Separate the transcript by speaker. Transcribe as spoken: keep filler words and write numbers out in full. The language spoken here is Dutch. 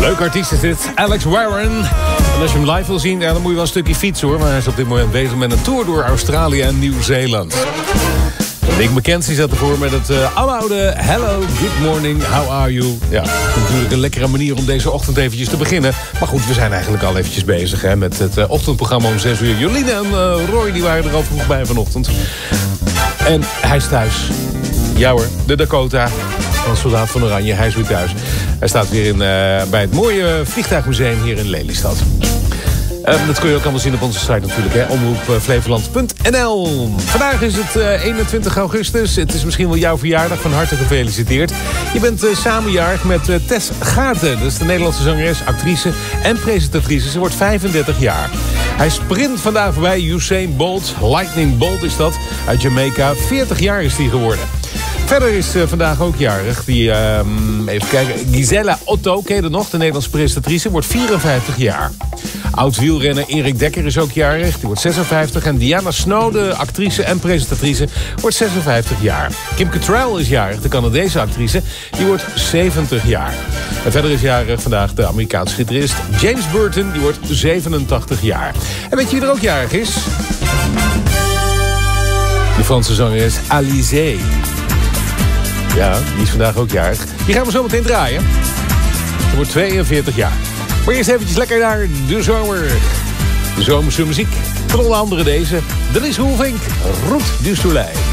Speaker 1: Leuk artiest is dit, Alex Warren. En als je hem live wil zien, ja, dan moet je wel een stukje fietsen hoor. Maar hij is op dit moment bezig met een tour door Australië en Nieuw-Zeeland. Nick McKenzie zat ervoor met het uh, aloude Hello, good morning, how are you? Ja, natuurlijk een lekkere manier om deze ochtend eventjes te beginnen. Maar goed, we zijn eigenlijk al eventjes bezig hè, met het uh, ochtendprogramma om zes uur. Jolien en uh, Roy die waren er al vroeg bij vanochtend. En hij is thuis. Ja hoor, de Dakota van Soldaat van Oranje. Hij is weer thuis. Hij staat weer in, uh, bij het mooie vliegtuigmuseum hier in Lelystad. Uh, dat kun je ook allemaal zien op onze site natuurlijk, hè? omroep flevoland punt n l. Vandaag is het uh, eenentwintig augustus. Het is misschien wel jouw verjaardag. Van harte gefeliciteerd. Je bent uh, samenjarig met uh, Tess Gaarten. Dat is de Nederlandse zangeres, actrice en presentatrice. Ze wordt vijfendertig jaar. Hij sprint vandaag voorbij. Usain Bolt, Lightning Bolt is dat, uit Jamaica. veertig jaar is hij geworden. Verder is uh, vandaag ook jarig. Die, uh, even kijken, Gisela Otto, ken je dat nog? De Nederlandse presentatrice, wordt vierenvijftig jaar. Oud-wielrenner Erik Dekker is ook jarig. Die wordt zesenvijftig. En Diana Snow, de actrice en presentatrice, wordt zesenvijftig jaar. Kim Cattrall is jarig, de Canadese actrice. Die wordt zeventig jaar. En verder is jarig vandaag de Amerikaanse gitarist James Burton. Die wordt zevenentachtig jaar. En weet je wie er ook jarig is? De Franse zangeres Alizé. Ja, die is vandaag ook jarig. Die gaan we zo meteen draaien. Ze wordt tweeënveertig jaar. Maar eerst eventjes lekker naar de zomer. De zomerse muziek. Van onder andere deze. Dennis Roelvink, Route du Soleil.